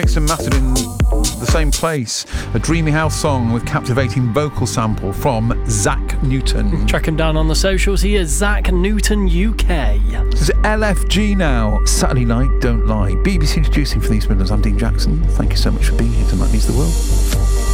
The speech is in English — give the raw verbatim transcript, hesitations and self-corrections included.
And mastered in the same place. A Dreamy House song with captivating vocal sample from Zach Newton. Track him down on the socials. He is Zach Newton U K. This is L F G now. Saturday Night Don't Lie. B B C introducing for these Midlands. I'm Dean Jackson. Thank you so much for being here tonight. Means the world.